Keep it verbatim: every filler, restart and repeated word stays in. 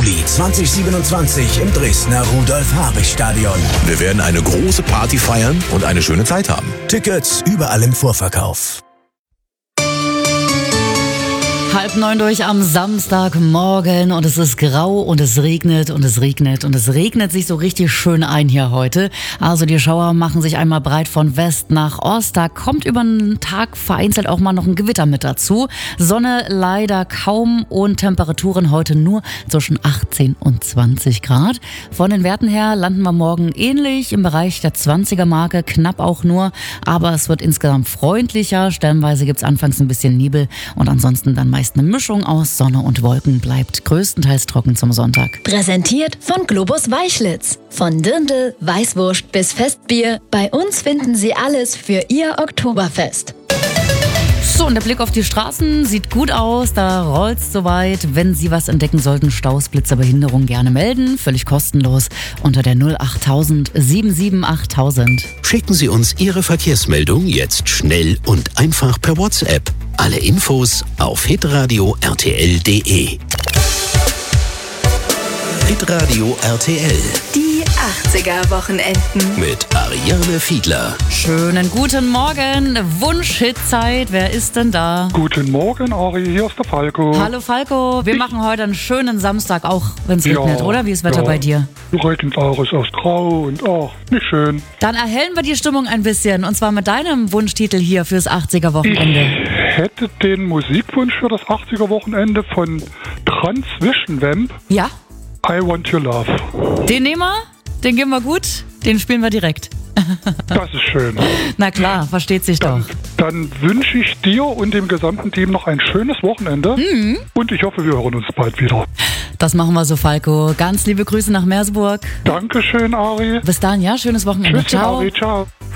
Juli zweitausendsiebenundzwanzig im Dresdner Rudolf-Habich-Stadion. Wir werden eine große Party feiern und eine schöne Zeit haben. Tickets überall im Vorverkauf. Halb neun durch am Samstagmorgen und es ist grau und es regnet und es regnet und es regnet sich so richtig schön ein hier heute. Also die Schauer machen sich einmal breit von West nach Ost. Da kommt über den Tag vereinzelt auch mal noch ein Gewitter mit dazu. Sonne leider kaum und Temperaturen heute nur zwischen achtzehn und zwanzig Grad. Von den Werten her landen wir morgen ähnlich im Bereich der zwanziger Marke, knapp auch nur. Aber es wird insgesamt freundlicher. Stellenweise gibt es anfangs ein bisschen Nebel und ansonsten dann meist eine Mischung aus Sonne und Wolken, bleibt größtenteils trocken zum Sonntag. Präsentiert von Globus Weichlitz. Von Dirndl, Weißwurst bis Festbier. Bei uns finden Sie alles für Ihr Oktoberfest. So, und der Blick auf die Straßen sieht gut aus, da rollt's soweit. Wenn Sie was entdecken sollten, Staus, Blitzer, Behinderung, gerne melden. Völlig kostenlos unter der null achttausend sieben sieben achttausend. Schicken Sie uns Ihre Verkehrsmeldung jetzt schnell und einfach per WhatsApp. Alle Infos auf hitradio r t l punkt d e. Hitradio R T L. Die achtziger-Wochenenden. Mit Ariane Fiedler. Schönen guten Morgen, Wunsch-Hitzeit. Wer ist denn da? Guten Morgen, Ari, hier ist der Falco. Hallo Falco, wir machen heute einen schönen Samstag, auch wenn es Ja, regnet, oder? Wie ist das Wetter ja. bei dir? Regnet auch, ist aus grau und ach, nicht schön. Dann erhellen wir die Stimmung ein bisschen und zwar mit deinem Wunschtitel hier fürs achtziger-Wochenende. Ich hätte den Musikwunsch für das achtziger-Wochenende von Transvision Vamp. Ja? I Want Your Love. Den nehmen wir, den geben wir gut, den spielen wir direkt. Das ist schön. Na klar, versteht sich doch. Dann, dann wünsche ich dir und dem gesamten Team noch ein schönes Wochenende. Mhm. Und ich hoffe, wir hören uns bald wieder. Das machen wir so, Falco. Ganz liebe Grüße nach Merseburg. Dankeschön, Ari. Bis dann, ja, schönes Wochenende. Tschüsschen, Ciao. Ari, ciao.